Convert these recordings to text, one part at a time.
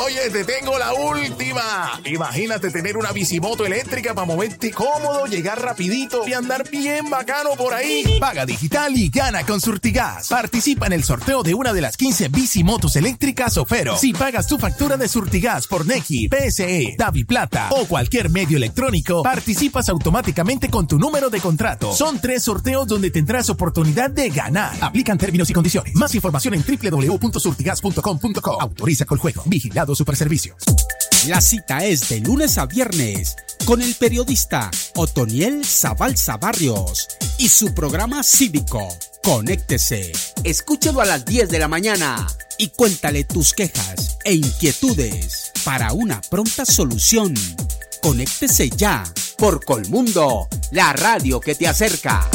Oye, te tengo la última. Imagínate tener una bicimoto eléctrica para moverte cómodo, llegar rapidito y andar bien bacano por ahí. Paga digital y gana con Surtigas. Participa en el sorteo de una de las 15 bicimotos eléctricas Ofero. Si pagas tu factura de Surtigas por Nequi, PSE, DaviPlata o cualquier medio electrónico, participas automáticamente con tu número de contrato. Son 3 sorteos donde tendrás oportunidad de ganar. Aplican términos y condiciones. Más información en www.surtigas.com.co. Autoriza con juego. Vigilado Superservicios. La cita es de lunes a viernes con el periodista Otoniel Zabalza Barrios y su programa cívico Conéctese. Escúchelo a las 10 de la mañana y cuéntale tus quejas e inquietudes para una pronta solución. Conéctese ya por Colmundo, la radio que te acerca.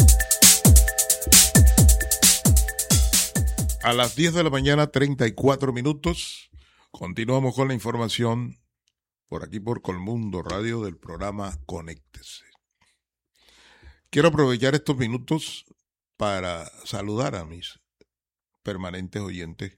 A las 10 de la mañana, 34 minutos. Continuamos con la información por aquí por Colmundo Radio del programa Conéctese. Quiero aprovechar estos minutos para saludar a mis permanentes oyentes.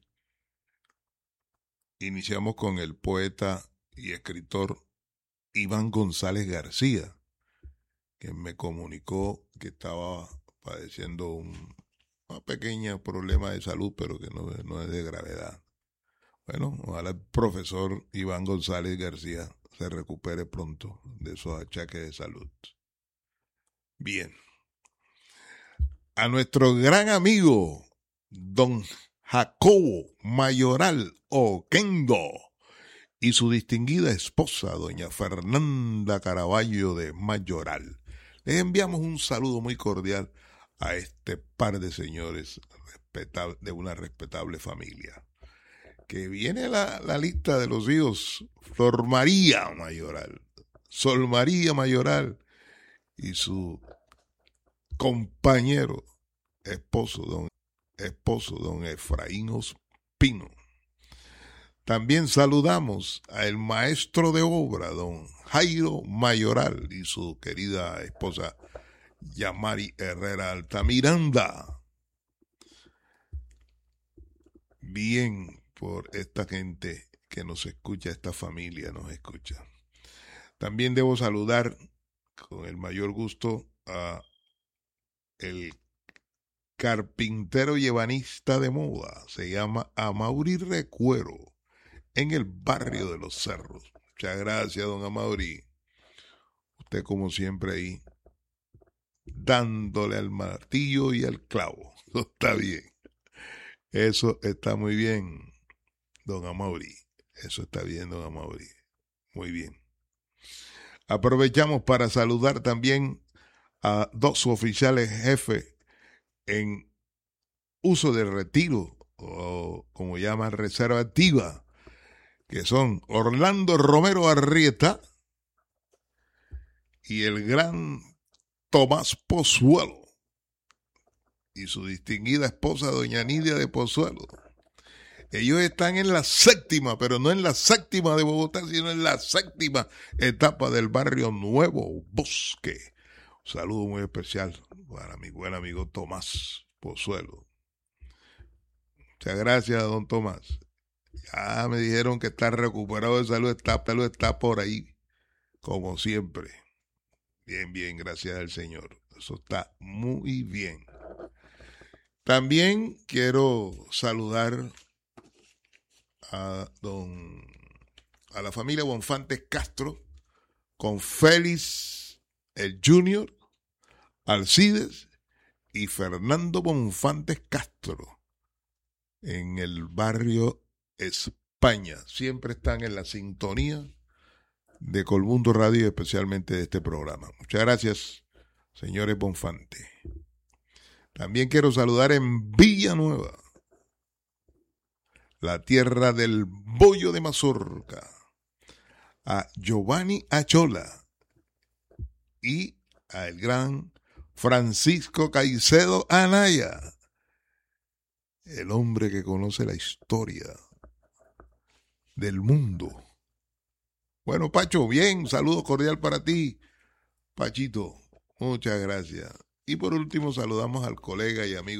Iniciamos con el poeta y escritor Iván González García, que me comunicó que estaba padeciendo un pequeño problema de salud, pero que no es de gravedad. Bueno, ojalá el profesor Iván González García se recupere pronto de esos achaques de salud. Bien. A nuestro gran amigo, don Jacobo Mayoral Oquendo, y su distinguida esposa, doña Fernanda Caraballo de Mayoral. Les enviamos un saludo muy cordial a este par de señores de una respetable familia. Que viene la lista de los hijos: Flor María Mayoral, Sol María Mayoral y su compañero, esposo, don Efraín Ospino. También saludamos al maestro de obra, don Jairo Mayoral, y su querida esposa Yamari Herrera Altamiranda. Bien por esta gente que nos escucha, esta familia nos escucha. También debo saludar con el mayor gusto a el carpintero y ebanista de moda, se llama Amaury Recuero, en el barrio de Los Cerros. Muchas gracias, don Amaury. Usted, como siempre, ahí dándole al martillo y al clavo. Eso está bien. Eso está muy bien, don Amaury. Eso está bien, don Amaury. Muy bien. Aprovechamos para saludar también a 2 oficiales jefes en uso de retiro, o como llaman, reserva activa, que son Orlando Romero Arrieta y el gran Tomás Pozuelo, y su distinguida esposa, doña Nidia de Pozuelo. Ellos están en la 7ª, pero no en la 7ª de Bogotá, sino en la 7ª etapa del barrio Nuevo Bosque. Un saludo muy especial para mi buen amigo Tomás Pozuelo. Muchas gracias, don Tomás. Ya me dijeron que está recuperado de salud, está por ahí, como siempre. Bien, bien, gracias al Señor. Eso está muy bien. También quiero saludar a la familia Bonfantes Castro, con Félix el Junior, Alcides y Fernando Bonfantes Castro, en el barrio España. Siempre están en la sintonía de Colmundo Radio y especialmente de este programa. Muchas gracias, señores Bonfantes. También quiero saludar en Villanueva, la tierra del bollo de mazorca, a Giovanni Achola y al gran Francisco Caicedo Anaya, el hombre que conoce la historia del mundo. Bueno, Pacho, bien, saludo cordial para ti, Pachito, muchas gracias. Y por último saludamos al colega y amigo